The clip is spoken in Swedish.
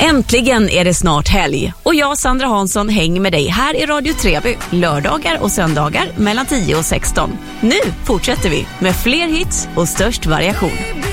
Äntligen är det snart helg och jag, Sandra Hansson, hänger med dig här i Radio Treby lördagar och söndagar mellan 10 och 16. Nu fortsätter vi med fler hits och störst variation.